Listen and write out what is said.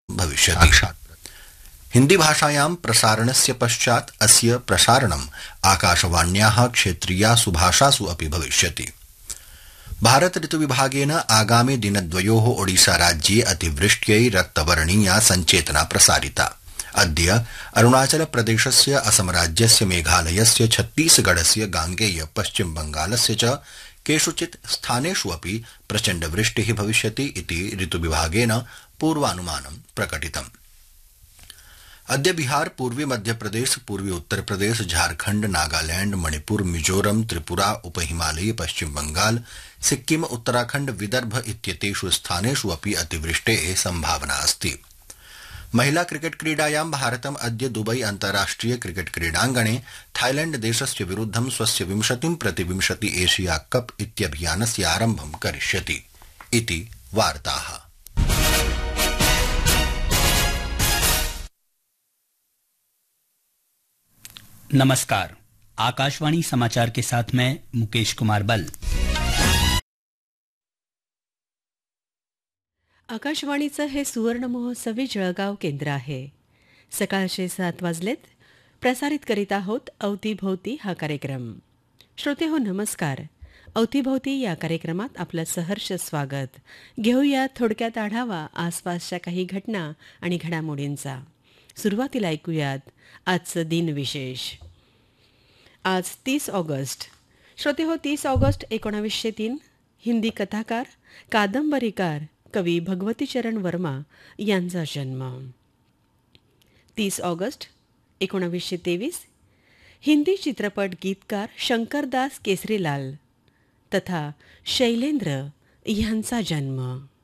भविष्यति। हिंदी भाषायां प्रसारणस्य पश्चात् अस्य प्रसारणम् आकाशवाण्याः क्षेत्रीयासु भाषासु अपि भविष्यति। भारत ऋतुविभागेन आगामि दिनद्वयोः ओडिशा राज्ये अतिवृष्ट्यै रक्तवर्णीया सञ्चेतना प्रसारिता। अद्य अरुणाचल प्रदेशस्य असम राज्यस्य मेघालयस्य छत्तीसगढ़स्य गांगेय पश्चिम बंगालस्य च केषुचित् स्थानेषु अपि प्रचण्ड वृष्टिः भविष्यति इति ऋतुविभागेन पूर्वानुमानं प्रकटितम्। अद्य बिहार, पूर्वी मध्यप्रदेश, पूर्वी उत्तर प्रदेश, झारखंड, नागालैंड, मणिपुर, मिजोरम, त्रिपुरा, उपहिमालयी पश्चिम बंगाल, सिक्किम, उत्तराखंड, विदर्भ इत्येतेषु स्थानेषु अपि अतिवृष्टेः संभावना अस्ति। महिला क्रिकेट क्रीडायां भारतम् अद्य दुबई अन्ताराष्ट्रिय क्रिकेट क्रीडाङ्गणे थाईलैंड देशस्य विरुद्धं स्वस्य 20-20 एशिया कप इत्यभियानस्य आरम्भं करिष्यति इति वार्ताः। नमस्कार, आकाशवाणी समाचार के साथ मैं मुकेश कुमार बल। आकाशवाणीचं हे सुवर्ण महोत्सवी जळगाव केंद्र आहे। सकाळचे 7 वाजलेत. प्रसारित करीत आहोत अवतीभोवती हा कार्यक्रम। श्रोते हो नमस्कार. अवतीभोवती या कार्यक्रमात आपलं सहर्ष स्वागत. घेऊया थोडक्यात आढावा आसपासच्या काही घटना आणि घडामोडींचा. सुरुवातीला ऐकूयात आजचं दिनविशेष. आज 30 ऑगस्ट. श्रोते हो 30 ऑगस्ट 1903 हिंदी कथाकार, कादंबरीकार कवी भगवतीचरण वर्मा यांचा जन्म. 30 ऑगस्ट 1923 हिंदी चित्रपट गीतकार शंकरदास केसरीलाल तथा शैलेंद्र यांचा जन्म.